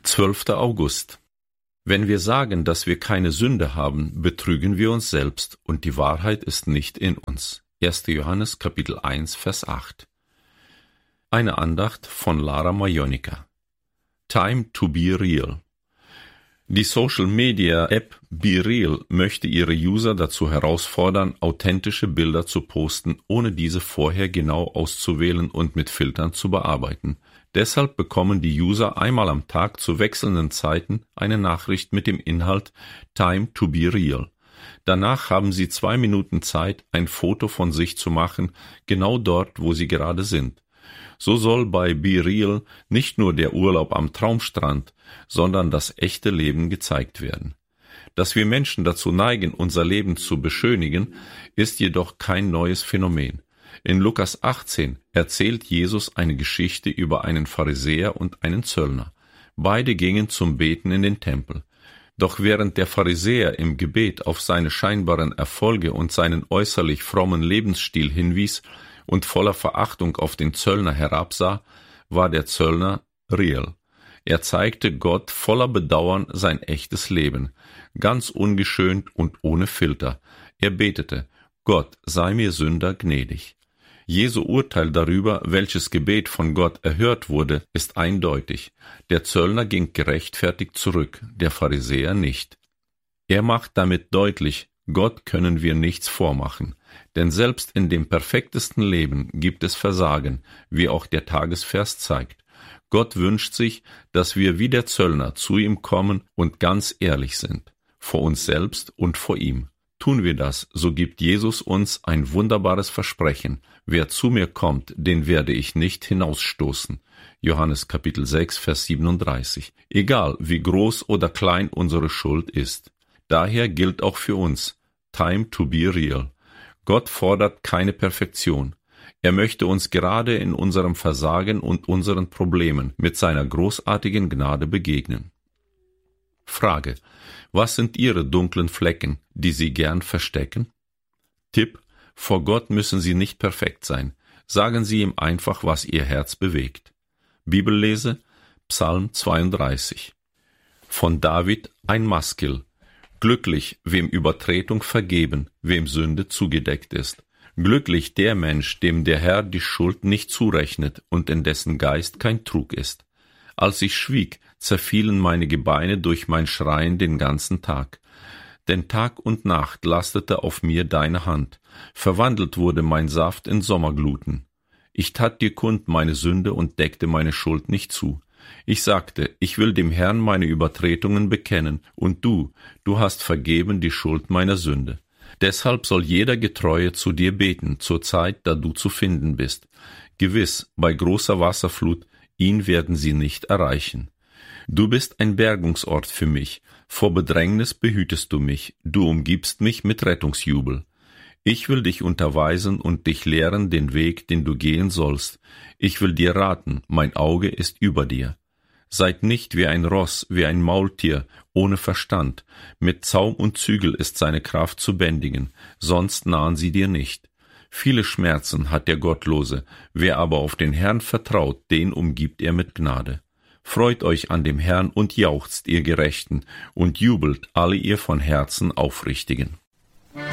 12. August. Wenn wir sagen, dass wir keine Sünde haben, betrügen wir uns selbst und die Wahrheit ist nicht in uns. 1. Johannes Kapitel 1, Vers 8. Eine Andacht von Lara Majonika. Time to be real. Die Social-Media-App BeReal möchte ihre User dazu herausfordern, authentische Bilder zu posten, ohne diese vorher genau auszuwählen und mit Filtern zu bearbeiten. Deshalb bekommen die User einmal am Tag zu wechselnden Zeiten eine Nachricht mit dem Inhalt Time to be real. Danach haben sie 2 Minuten Zeit, ein Foto von sich zu machen, genau dort, wo sie gerade sind. So soll bei BeReal nicht nur der Urlaub am Traumstrand, sondern das echte Leben gezeigt werden. Dass wir Menschen dazu neigen, unser Leben zu beschönigen, ist jedoch kein neues Phänomen. In Lukas 18 erzählt Jesus eine Geschichte über einen Pharisäer und einen Zöllner. Beide gingen zum Beten in den Tempel. Doch während der Pharisäer im Gebet auf seine scheinbaren Erfolge und seinen äußerlich frommen Lebensstil hinwies und voller Verachtung auf den Zöllner herabsah, war der Zöllner real. Er zeigte Gott voller Bedauern sein echtes Leben, ganz ungeschönt und ohne Filter. Er betete: Gott, sei mir Sünder gnädig. Jesu Urteil darüber, welches Gebet von Gott erhört wurde, ist eindeutig. Der Zöllner ging gerechtfertigt zurück, der Pharisäer nicht. Er macht damit deutlich, Gott können wir nichts vormachen. Denn selbst in dem perfektesten Leben gibt es Versagen, wie auch der Tagesvers zeigt. Gott wünscht sich, dass wir wie der Zöllner zu ihm kommen und ganz ehrlich sind, vor uns selbst und vor ihm. Tun wir das, so gibt Jesus uns ein wunderbares Versprechen: Wer zu mir kommt, den werde ich nicht hinausstoßen. Johannes Kapitel 6, Vers 37. Egal, wie groß oder klein unsere Schuld ist. Daher gilt auch für uns: Time to be real. Gott fordert keine Perfektion. Er möchte uns gerade in unserem Versagen und unseren Problemen mit seiner großartigen Gnade begegnen. Frage: Was sind Ihre dunklen Flecken, die Sie gern verstecken? Tipp: Vor Gott müssen Sie nicht perfekt sein. Sagen Sie ihm einfach, was Ihr Herz bewegt. Bibellese: Psalm 32. Von David ein Maskil. Glücklich, wem Übertretung vergeben, wem Sünde zugedeckt ist. Glücklich der Mensch, dem der Herr die Schuld nicht zurechnet und in dessen Geist kein Trug ist. Als ich schwieg, zerfielen meine Gebeine durch mein Schreien den ganzen Tag. Denn Tag und Nacht lastete auf mir deine Hand, verwandelt wurde mein Saft in Sommergluten. Ich tat dir kund meine Sünde und deckte meine Schuld nicht zu. Ich sagte, ich will dem Herrn meine Übertretungen bekennen, und du hast vergeben die Schuld meiner Sünde. Deshalb soll jeder Getreue zu dir beten, zur Zeit, da du zu finden bist. Gewiss, bei großer Wasserflut, ihn werden sie nicht erreichen. Du bist ein Bergungsort für mich, vor Bedrängnis behütest du mich, du umgibst mich mit Rettungsjubel. Ich will dich unterweisen und dich lehren den Weg, den du gehen sollst. Ich will dir raten, mein Auge ist über dir. Seid nicht wie ein Ross, wie ein Maultier, ohne Verstand. Mit Zaum und Zügel ist seine Kraft zu bändigen, sonst nahen sie dir nicht. Viele Schmerzen hat der Gottlose, wer aber auf den Herrn vertraut, den umgibt er mit Gnade. Freut euch an dem Herrn und jauchzt, ihr Gerechten, und jubelt alle ihr von Herzen Aufrichtigen.